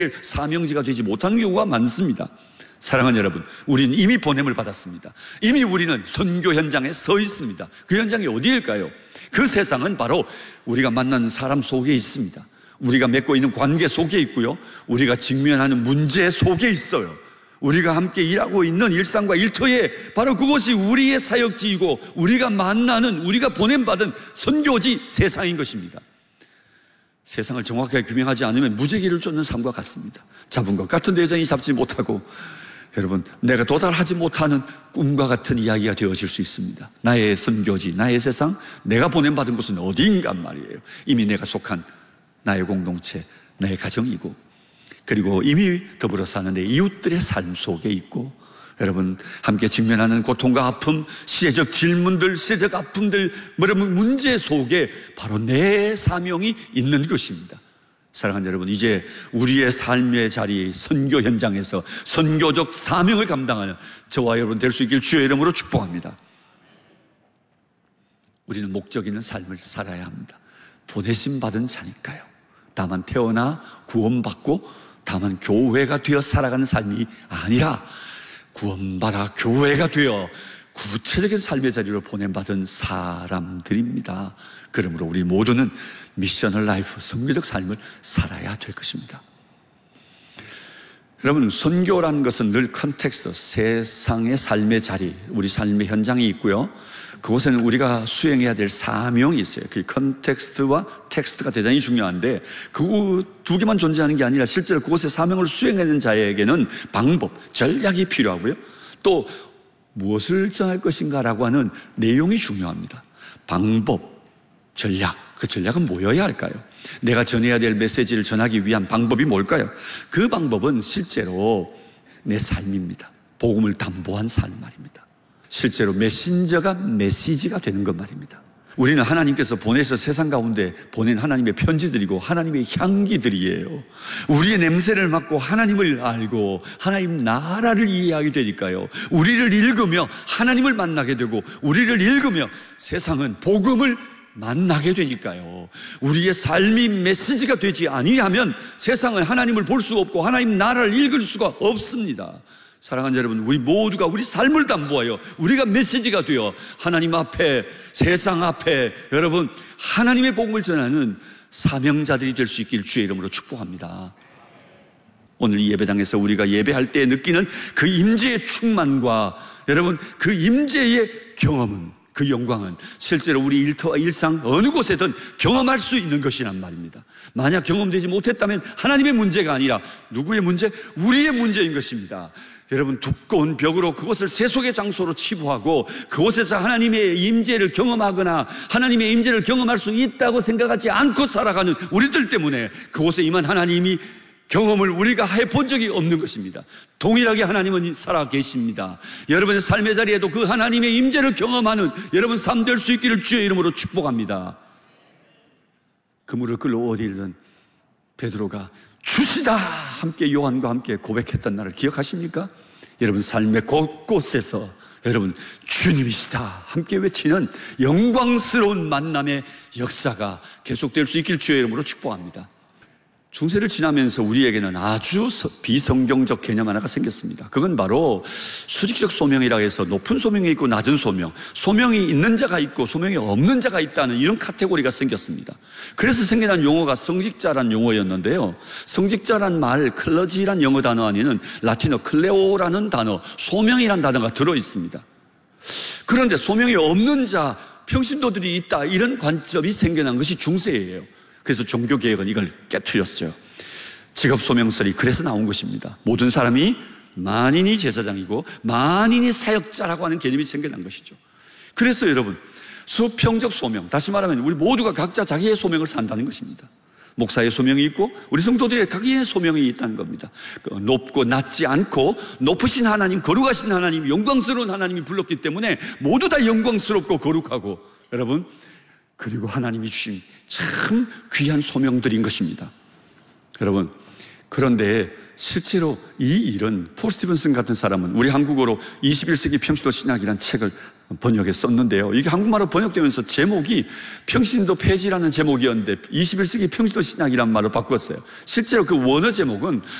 사명지가 되지 못하는 경우가 많습니다. 사랑하는 여러분, 우리는 이미 보냄을 받았습니다. 이미 우리는 선교 현장에 서 있습니다. 그 현장이 어디일까요? 그 세상은 바로 우리가 만난 사람 속에 있습니다. 우리가 맺고 있는 관계 속에 있고요, 우리가 직면하는 문제 속에 있어요. 우리가 함께 일하고 있는 일상과 일터에 바로 그것이 우리의 사역지이고 우리가 만나는, 우리가 보냄받은 선교지 세상인 것입니다. 세상을 정확하게 규명하지 않으면 무지개를 쫓는 삶과 같습니다. 잡은 것 같은데 여전히 잡지 못하고, 여러분, 내가 도달하지 못하는 꿈과 같은 이야기가 되어질 수 있습니다. 나의 선교지, 나의 세상, 내가 보냄받은 곳은 어디인가 말이에요. 이미 내가 속한 나의 공동체, 나의 가정이고, 그리고 이미 더불어 사는 내 이웃들의 삶 속에 있고, 여러분, 함께 직면하는 고통과 아픔, 시대적 질문들, 시대적 아픔들, 여러분, 문제 속에 바로 내 사명이 있는 것입니다. 사랑하는 여러분, 이제 우리의 삶의 자리, 선교 현장에서 선교적 사명을 감당하는 저와 여러분 될 수 있길 주의 이름으로 축복합니다. 우리는 목적 있는 삶을 살아야 합니다. 보내심 받은 자니까요. 다만 태어나 구원받고 다만 교회가 되어 살아가는 삶이 아니라 구원받아 교회가 되어 구체적인 삶의 자리로 보냄받은 사람들입니다. 그러므로 우리 모두는 미셔널 라이프, 선교적 삶을 살아야 될 것입니다. 여러분, 선교라는 것은 늘 컨텍스트, 세상의 삶의 자리, 우리 삶의 현장이 있고요, 그곳에는 우리가 수행해야 될 사명이 있어요. 그 컨텍스트와 텍스트가 대단히 중요한데, 그 두 개만 존재하는 게 아니라 실제로 그곳의 사명을 수행하는 자에게는 방법, 전략이 필요하고요, 또 무엇을 정할 것인가라고 하는 내용이 중요합니다. 방법, 전략, 그 전략은 뭐여야 할까요? 내가 전해야 될 메시지를 전하기 위한 방법이 뭘까요? 그 방법은 실제로 내 삶입니다. 복음을 담보한 삶 말입니다. 실제로 메신저가 메시지가 되는 것 말입니다. 우리는 하나님께서 보내서 세상 가운데 보낸 하나님의 편지들이고 하나님의 향기들이에요. 우리의 냄새를 맡고 하나님을 알고 하나님 나라를 이해하게 되니까요, 우리를 읽으며 하나님을 만나게 되고, 우리를 읽으며 세상은 복음을 만나게 되니까요, 우리의 삶이 메시지가 되지 아니하면 세상은 하나님을 볼 수 없고 하나님 나라를 읽을 수가 없습니다. 사랑하는 여러분, 우리 모두가 우리 삶을 담보하여 우리가 메시지가 되어 하나님 앞에, 세상 앞에 여러분 하나님의 복음을 전하는 사명자들이 될 수 있기를 주의 이름으로 축복합니다. 오늘 이 예배당에서 우리가 예배할 때 느끼는 그 임재의 충만과 여러분 그 임재의 경험은, 그 영광은 실제로 우리 일터와 일상 어느 곳에든 경험할 수 있는 것이란 말입니다. 만약 경험되지 못했다면 하나님의 문제가 아니라 누구의 문제? 우리의 문제인 것입니다. 여러분, 두꺼운 벽으로 그것을 세속의 장소로 치부하고 그곳에서 하나님의 임재를 경험하거나 하나님의 임재를 경험할 수 있다고 생각하지 않고 살아가는 우리들 때문에 그곳에 임한 하나님이 경험을 우리가 해본 적이 없는 것입니다. 동일하게 하나님은 살아 계십니다. 여러분의 삶의 자리에도 그 하나님의 임재를 경험하는 여러분 삶 될 수 있기를 주의 이름으로 축복합니다. 그물을 끌러 어디든 베드로가 주시다 함께 요한과 함께 고백했던 날을 기억하십니까? 여러분 삶의 곳곳에서 여러분 주님이시다 함께 외치는 영광스러운 만남의 역사가 계속될 수 있길 주의 이름으로 축복합니다. 중세를 지나면서 우리에게는 아주 비성경적 개념 하나가 생겼습니다. 그건 바로 수직적 소명이라 해서 높은 소명이 있고 낮은 소명, 소명이 있는 자가 있고 소명이 없는 자가 있다는 이런 카테고리가 생겼습니다. 그래서 생겨난 용어가 성직자란 용어였는데요, 성직자란 말, 클러지란 영어 단어 안에는 라틴어 클레오라는 단어, 소명이란 단어가 들어있습니다. 그런데 소명이 없는 자, 평신도들이 있다, 이런 관점이 생겨난 것이 중세예요. 그래서 종교개혁은 이걸 깨트렸죠. 직업소명설이 그래서 나온 것입니다. 모든 사람이 만인이 제사장이고 만인이 사역자라고 하는 개념이 생겨난 것이죠. 그래서 여러분, 수평적 소명, 다시 말하면 우리 모두가 각자 자기의 소명을 산다는 것입니다. 목사의 소명이 있고 우리 성도들의 자기의 소명이 있다는 겁니다. 높고 낮지 않고 높으신 하나님, 거룩하신 하나님, 영광스러운 하나님이 불렀기 때문에 모두 다 영광스럽고 거룩하고, 여러분, 그리고 하나님이 주신 참 귀한 소명들인 것입니다. 여러분, 그런데 실제로 이 일은 폴 스티븐슨 같은 사람은 우리 한국어로 21세기 평신도 신학이라는 책을 번역에 썼는데요. 이게 한국말로 번역되면서 제목이 평신도 폐지라는 제목이었는데 21세기 평신도 신학이란 말로 바꿨어요. 실제로 그 원어 제목은